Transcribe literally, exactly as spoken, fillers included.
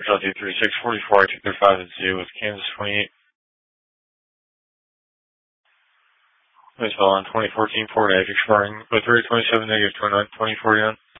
Delta thirty-six forty-four, two thirty-five at Z with Kansas twenty-eight. Baseball on twenty fourteen Ford Edge expiring with three twenty-seven negative twenty-nine twenty forty-nine.